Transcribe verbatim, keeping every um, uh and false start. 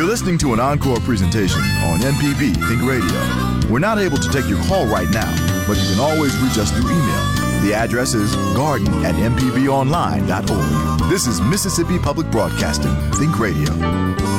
listening to an encore presentation on M P B Think Radio. We're not able to take your call right now, but you can always reach us through email. The address is garden at m p b online dot org. This is Mississippi Public Broadcasting Think Radio.